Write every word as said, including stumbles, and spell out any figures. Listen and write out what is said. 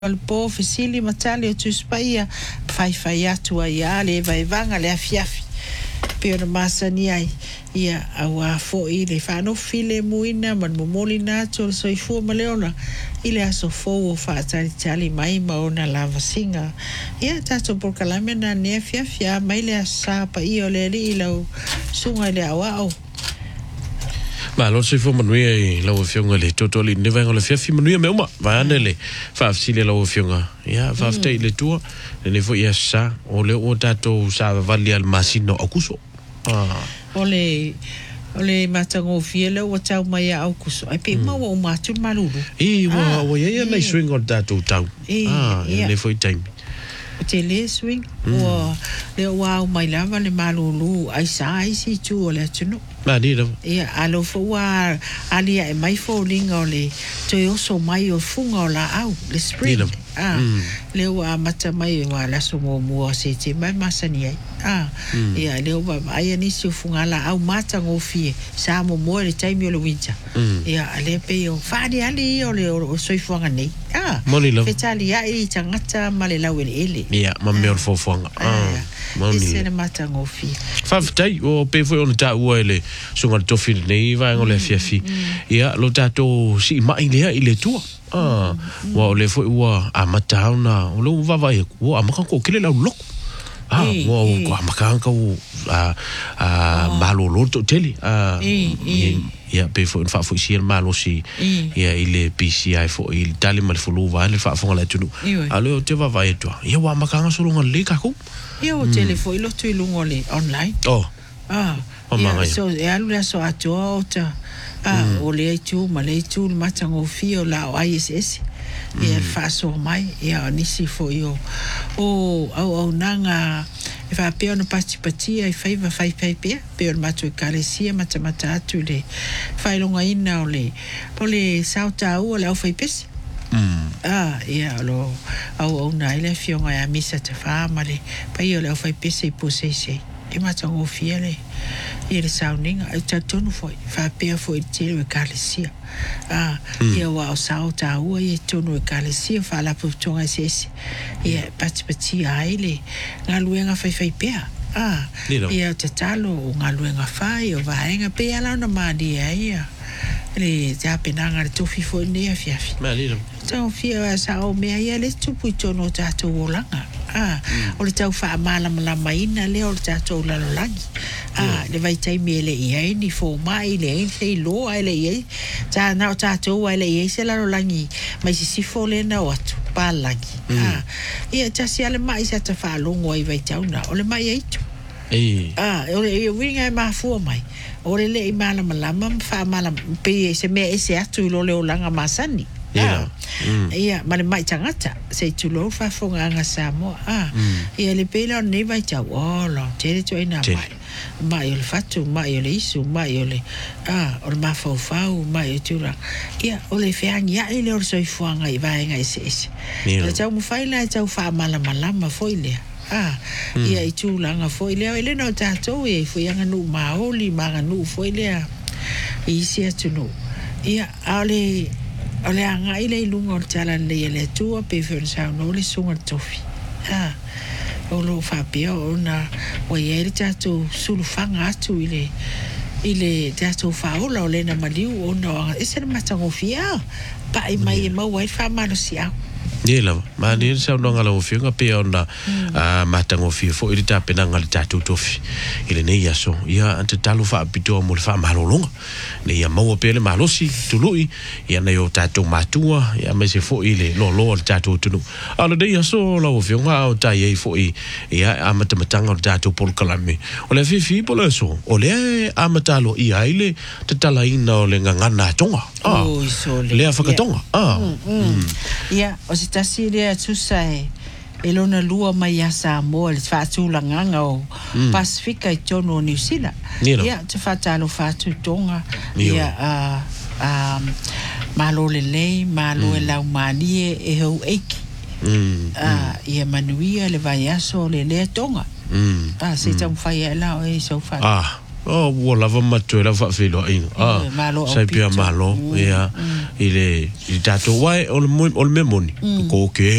al po fesili matali o tuspaia fai fai atu ai ale vai vanga le afiafi pe ona masani ai ia awa fo i le fano file muina man momoli na tol soi fu maleona ile aso fo o fa tali tali mai ma ona lava singa ia tato por kalame na ne afiafi mai le asa pa i o le ri lo sunga le awa o ma lo se fo manuia i lo fionga le totoli ne venga le fiafi manuia me uma va anele fa fsile lo fionga ia fa fte le tua ne fo ia sa o le o tato sa vali al masino akuso ah ole ole matango fiele o tau mai au kuso ai pe ma o matu malulu e wa wa ia mai swing on tato tau ah ne fo time te le swing o le wa mai lava le malulu ai sa ai si tu o le tunu ma ni do ia alo fo wa ali ai mai fo linga le to yo so mai o funga la au le spring ah le wa mata mai wa la so mo mo se te mai masani ai ah ia le wa ai ni si funga la au mata ngo fie sa mo mo le time o le winter ia ale pe yo fa di ali o le o so funga nei ah fetali ai tangata male la wele ele ia ma me fo funga ah moni se mata ngo fie fa ftai o pe fo on ta u ele so ngal to fi nei va ngole fiafi ia lo tato si mai le ile tu ah wa le fo wa amata na lo va va ko amaka ko kile la lo ah wa ko amaka ko a a malo lo to tele ah ia pe fo fa fo si malo si ia ile P C I fo il tali mal fo lo va le fa fo la tu alo te va va to ia wa amaka so lo ngal le ka ko ia o telefo ilo tu ilungole online oh ah ia so e alu la so ato ota ah o le tu ma le tu matango fio la o I S S ia fa so mai ia nisi fo yo o au au nanga e fa pe ona partipati ai fa va fa pe pe pe ona matu kalesia mata mata atu le fa longa ina o le o le sauta o le au fa pesi ah ia lo au au na ile fionga ya misa te fa male pa io le fa pesi po se se e mata o fiele ia le sauninga ai tatonu foi fa pe foi te le kalesia ah ia wa sauta o ia tonu kalesia fa la putonga se ia partipati ai le ngaluenga fa fa pe ah ia te talo ngaluenga fa io va enga pe ala na madi ia le ja penanga le tofi fo ne afiafi ma lilo tau fia sa o me ia le tupu tono tato wolanga ah o le tau fa mala mala maina le o tato la langi ah le vai tai mele ia ni fo mai le sei lo ai le ia ta na tato ai le ia se la langi mai si fo le na watu pa langi ah ia ta si ale mai sa ta fa longo ai vai tau na o le mai ai eh ah o le winga ma fu mai o le le mala mala mam fa mala pe se me ese atu lo le olanga masani ia ia male mai tangata se tu lo fa fonga nga samo ah ia le pela ne vai tau o lo te te ina mai mai le fatu mai le isu mai le ah o ma fa fa mai tu ra ia o le fe anga ile o so fuanga i vai nga ese ese le tau mo fa ile tau fa mala mala ma foi le ah ia i tu langa foi le ile no tato e foi anga no maoli manga no foi le i sia tu no ia ale ale anga ile lungo tala le le tu pe fer sa no le sunga tofi ah o lo fa pe ona o ye tato sulu fanga tu ile ile tato fa o lo le na maliu ona ese matango fia pa i mai ma wai fa malo sia Nila, ma ni sa no ngala o fianga pe ona a matango fi fo i ta pena ngal ta tu tofi ile nei aso ia ante talo fa pito mo fa malolonga ne ia mo pe le malosi tului ia nei o ta tu matua ia me se fo ile lo lo ta tu tu ala nei aso la o fianga o ta ia fo i ia amata matanga ta tu por kalame o le fi fi por eso o le amatalo ia ile te tala ina o le ngana tonga ah le afakatonga ah ia o se tasi rea tusai e lona lua mai a Samoa le whaatulanganga o Pasifika i tono o New Zealand. Ia te whaatalo whaatutonga ia malo le lei, malo e lau manie e hau eiki. Ia manuia le vai aso le lea tonga. Se tau whai e lau e sau whai. Ah, oh wo lava matu la fa filo ing ah sai pia malo ya ile i tato wai o le o le memoni ko ke